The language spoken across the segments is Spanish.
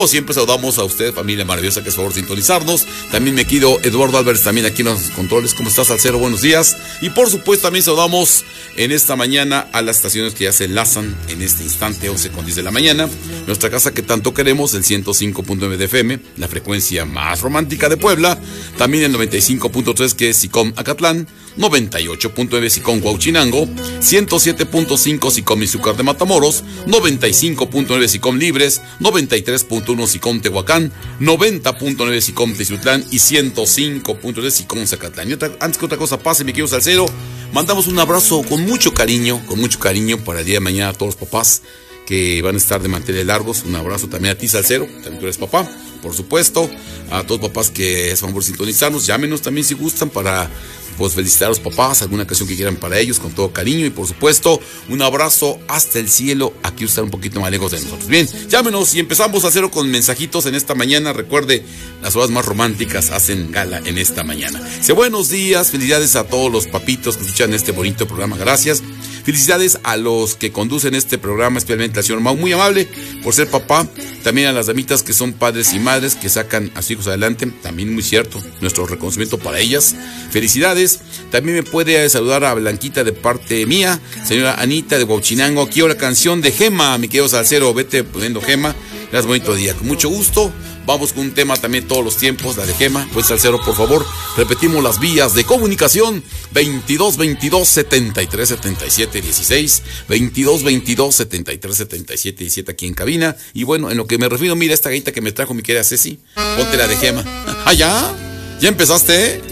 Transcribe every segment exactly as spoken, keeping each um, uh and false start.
Siempre saludamos a usted, familia maravillosa, que es favor sintonizarnos. También me quedo Eduardo Álvarez, también aquí en los controles. ¿Cómo estás, Salcero? Buenos días. Y por supuesto también saludamos en esta mañana a las estaciones que ya se enlazan en este instante, once con diez de la mañana. Nuestra casa que tanto queremos, el ciento cinco punto nueve de F M, la frecuencia más romántica de Puebla. También el noventa y cinco punto tres, que es SICOM Acatlán, noventa y ocho punto nueve SICOM Huauchinango, ciento siete punto cinco SICOM Izúcar de Matamoros, noventa y cinco punto nueve SICOM Libres, noventa y tres punto uno SICOM Tehuacán, noventa punto nueve SICOM Teciutlán y ciento cinco punto tres SICOM Zacatlán. Y otra, antes que otra cosa pase, mi querido Salcero, mandamos un abrazo con mucho cariño, con mucho cariño para el día de mañana a todos los papás que van a estar de manteles largos. Un abrazo también a ti, Salcero, también tú eres papá, por supuesto. A todos los papás que es favor sintonizarnos, llámenos también si gustan para pues felicitar a los papás, alguna canción que quieran para ellos, con todo cariño. Y por supuesto, un abrazo hasta el cielo, aquí están un poquito más lejos de nosotros. Bien, llámenos y empezamos a hacerlo con mensajitos en esta mañana. Recuerde, las horas más románticas hacen gala en esta mañana. Dice, buenos días, felicidades a todos los papitos que escuchan este bonito programa, gracias. Felicidades a los que conducen este programa, especialmente al señor Mau, muy amable por ser papá. También a las damitas que son padres y madres que sacan a sus hijos adelante, también muy cierto, nuestro reconocimiento para ellas. Felicidades. También me puede saludar a Blanquita de parte mía, señora Anita de Huauchinango. Aquí la canción de Gema, mi querido Salcero, vete poniendo Gema. Gracias, bonito día, con mucho gusto. Vamos con un tema también todos los tiempos, la de Gema. Pues Salcero, por favor, repetimos las vías de comunicación: veintidós veintidós setenta y tres setenta y siete dieciséis, veintidós veintidós setenta y tres setenta y siete diecisiete aquí en cabina. Y bueno, en lo que me refiero, mira esta gaita que me trajo mi querida Ceci. Ponte la de Gema. ¿Ah, ya? ¿Ya empezaste?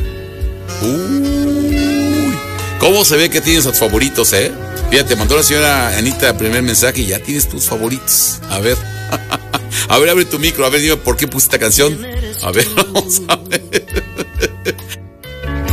Uy, ¿cómo se ve que tienes a tus favoritos, eh? Fíjate, mandó la señora Anita el primer mensaje y ya tienes tus favoritos. A ver. A ver, abre tu micro, a ver, dime por qué puse esta canción. A ver, vamos a ver.